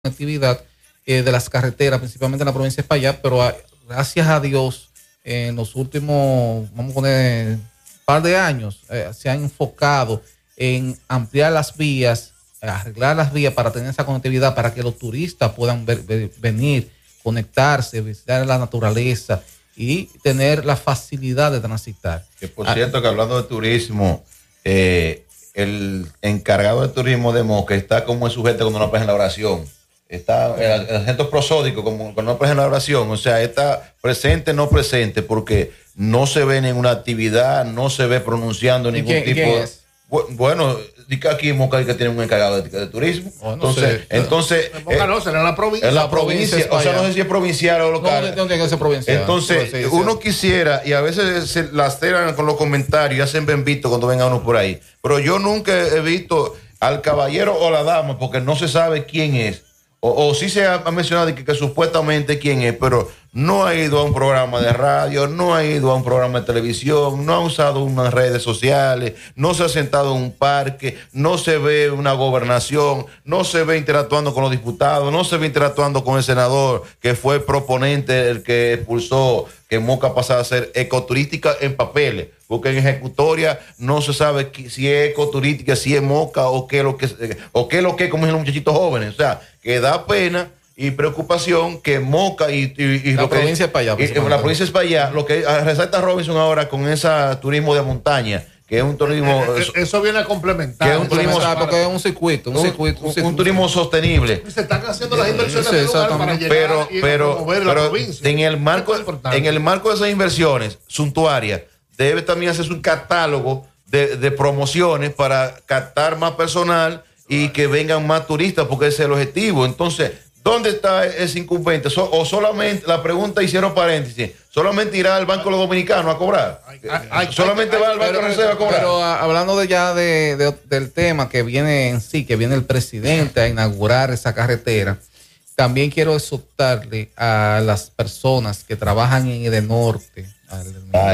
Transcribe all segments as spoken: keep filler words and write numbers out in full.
conectividad eh, de las carreteras, principalmente en la provincia de Espaillat, pero a, gracias a Dios, eh, en los últimos, vamos a poner, un par de años, eh, se han enfocado en ampliar las vías, arreglar las vías para tener esa conectividad, para que los turistas puedan ver, ver, venir, conectarse, visitar la naturaleza y tener la facilidad de transitar. Que por cierto, ah, que hablando de turismo, eh, el encargado de turismo de Moca está como el sujeto cuando no aparece en la oración. Está el, el acento prosódico como cuando no aparece en la oración. O sea, está presente, no presente, porque no se ve ninguna actividad, no se ve pronunciando ningún ¿Quién, tipo ¿quién de... es? Bueno, aquí en Moca que tiene un encargado de, de turismo. Oh, no entonces, sé. entonces en Moca eh, no, será la provincia. En la provincia, provincia o sea, no sé si es provincial o local. No, no tiene que ser provincial. Entonces, sí, sí, uno sí. quisiera, y a veces se laceran con los comentarios y hacen bembito cuando venga uno por ahí. Pero yo nunca he visto al caballero o la dama, porque no se sabe quién es. O, o sí se ha mencionado que, que supuestamente quién es, pero no ha ido a un programa de radio, no ha ido a un programa de televisión, no ha usado unas redes sociales, no se ha sentado en un parque, no se ve una gobernación, no se ve interactuando con los diputados, no se ve interactuando con el senador que fue proponente, el que expulsó que Moca pasara a ser ecoturística en papeles, porque en ejecutoria no se sabe si es ecoturística, si es Moca o qué es lo que, o qué es lo que, como dicen los muchachitos jóvenes. O sea, que da pena y preocupación que Moca y, y, y la lo provincia que, de Espaillat, y, la provincia de Espaillat, lo que resalta Robinson ahora con ese turismo de montaña, que es un turismo, eso, eso viene a complementar, que es un turismo porque es un circuito, un, un, circuito, un, circuito. un turismo sostenible. Se están haciendo las inversiones sí, del lugar para llegar pero, y pero, promover pero la provincia. En el marco, en el marco de esas inversiones suntuarias, debe también hacerse un catálogo de, de promociones para captar más personal y que vengan más turistas, porque ese es el objetivo. Entonces, ¿dónde está ese incumbente? So, o solamente, la pregunta hicieron paréntesis, solamente irá al Banco de los Dominicanos a cobrar. Ay, ay, ay, solamente ay, va al Banco de Reserva a cobrar. Pero a, hablando de ya de, de, del tema que viene en sí, que viene el presidente a inaugurar esa carretera, también quiero exhortarle a las personas que trabajan en Edenorte, al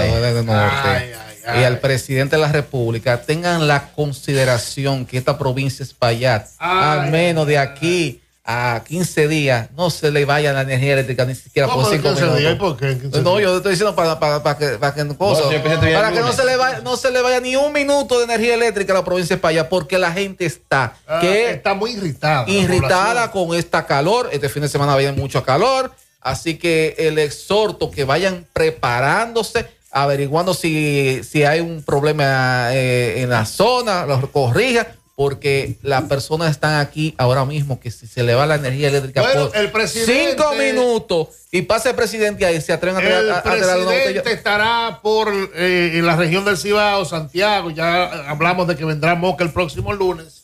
Edenorte y al presidente de la República, tengan la consideración que esta provincia es Espaillat, al menos de aquí a quince días no se le vaya la energía eléctrica ni siquiera por cinco minutos. Días, ¿por qué? No, yo estoy diciendo para, para, para que, para que, cosa, no, para que no, se le vaya, no se le vaya ni un minuto de energía eléctrica a la provincia de Espaillat, porque la gente está ah, que está muy irritada. Irritada con esta calor. Este fin de semana viene mucho calor, así que el exhorto que vayan preparándose, averiguando si, si hay un problema eh, en la zona, lo corrija, porque las personas están aquí ahora mismo que si se le va la energía eléctrica bueno, por el presidente, cinco minutos y pasa el presidente ahí, se atreven a tirar el a, a, presidente estará por eh, en la región del Cibao, Santiago, ya hablamos de que vendrá Moca el próximo lunes.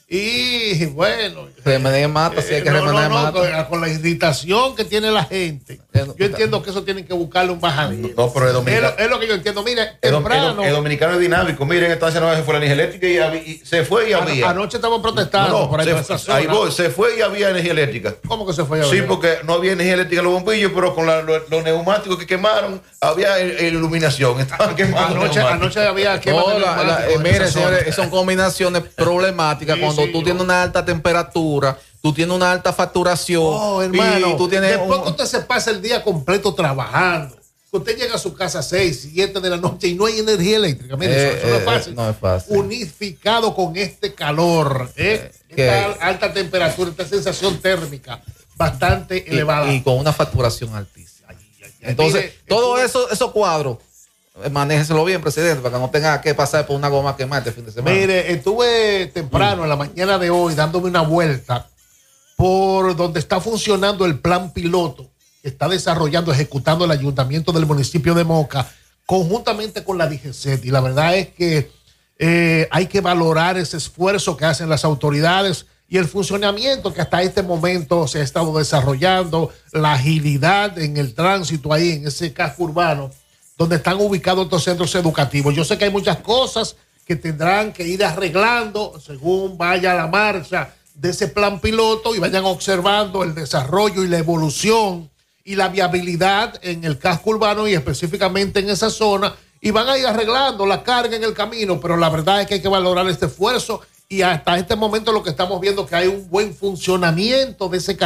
Y bueno, remedio mata, sí hay que no, remediar no, no, mata. Con, con la irritación que tiene la gente, yo entiendo que eso tienen que buscarle un bajadito. No, pero el dominicano, es, lo, es lo que yo entiendo. Mire, el, temprano, el, el dominicano es dinámico. Miren, esta semana se fue la energía eléctrica y, había, y se fue y había. Anoche estamos protestando. No, no, por ahí, se, fue, ahí voy, se fue y había energía eléctrica. ¿Cómo que se fue y había? Sí, porque no había energía eléctrica en los bombillos, pero con la, los, los neumáticos que quemaron había iluminación. Estaban quemando. Anoche, anoche había quemado. No, la, la, eh, mire, señores, son combinaciones problemáticas sí, cuando sí, tú yo. tienes una alta temperatura, tú tienes una alta facturación. Oh, hermano, y tú tienes después un... que usted se pasa el día completo trabajando, usted llega a su casa a seis, siete de la noche y no hay energía eléctrica. Mire, eh, eso, eso eh, no es fácil. No es fácil. Unificado con este calor, ¿eh? Eh, esta alta temperatura, esta sensación térmica bastante y, elevada. Y con una facturación altísima. Ay, ay, ay. Entonces, mire, todo eso, esos cuadros, manéjeselo bien, presidente, para que no tenga que pasar por una goma quemada este fin de semana. Mire, estuve temprano mm. en la mañana de hoy dándome una vuelta por donde está funcionando el plan piloto que está desarrollando, ejecutando el ayuntamiento del municipio de Moca, conjuntamente con la D G C E T. Y la verdad es que eh, hay que valorar ese esfuerzo que hacen las autoridades y el funcionamiento que hasta este momento se ha estado desarrollando, la agilidad en el tránsito ahí en ese casco urbano donde están ubicados estos centros educativos. Yo sé que hay muchas cosas que tendrán que ir arreglando según vaya la marcha de ese plan piloto y vayan observando el desarrollo y la evolución y la viabilidad en el casco urbano y específicamente en esa zona, y van a ir arreglando la carga en el camino, pero la verdad es que hay que valorar este esfuerzo y hasta este momento lo que estamos viendo es que hay un buen funcionamiento de ese